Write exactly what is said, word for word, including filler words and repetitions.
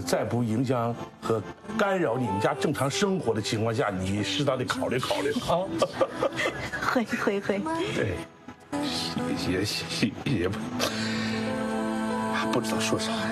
在不影响和干扰你们家正常生活的情况下，你适当的考虑考虑啊。 会会会。 对，也也也也不不知道说啥。